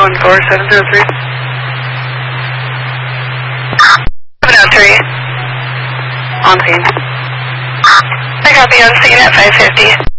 703. 703. On scene. I got the on scene at 550.